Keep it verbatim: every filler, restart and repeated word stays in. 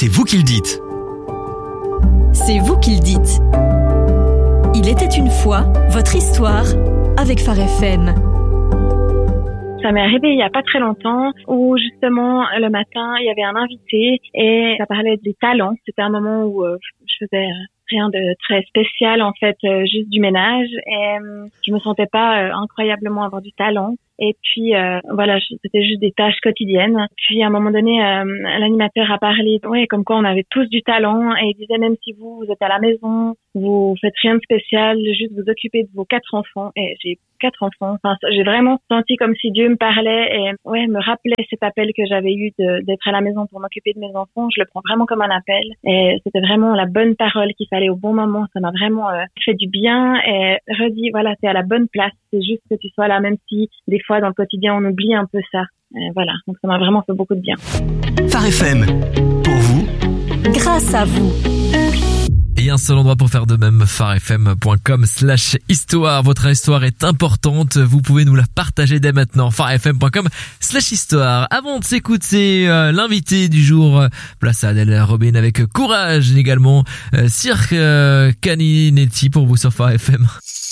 c'est vous qui le dites. C'est vous qui le dites. Il était une fois votre histoire avec Phare F M. Ça m'est arrivé il y a pas très longtemps où justement le matin il y avait un invité et ça parlait des talents. C'était un moment où euh, je faisais rien de très spécial en fait, euh, juste du ménage et euh, je me sentais pas euh, incroyablement avoir du talent. Et puis euh, voilà, c'était juste des tâches quotidiennes. Puis à un moment donné, euh, l'animateur a parlé, ouais, comme quoi on avait tous du talent et il disait même si vous vous êtes à la maison, vous faites rien de spécial, juste vous occupez de vos quatre enfants. Et j'ai quatre enfants. Enfin, j'ai vraiment senti comme si Dieu me parlait et ouais, me rappelait cet appel que j'avais eu de, d'être à la maison pour m'occuper de mes enfants. Je le prends vraiment comme un appel et c'était vraiment la bonne parole qu'il fallait au bon moment. Ça m'a vraiment euh, fait du bien et redit voilà, t'es à la bonne place. C'est juste que tu sois là, même si des fois dans le quotidien on oublie un peu ça. Et voilà, donc ça m'a vraiment fait beaucoup de bien. Phare F M, pour vous, grâce à vous. Et un seul endroit pour faire de même, pharefm.com slash histoire. Votre histoire est importante, vous pouvez nous la partager dès maintenant, pharefm.com slash histoire. Avant de s'écouter euh, l'invité du jour, place à Adèle Robin avec Courage également, euh, Cirque euh, Caninetti pour vous sur Phare F M.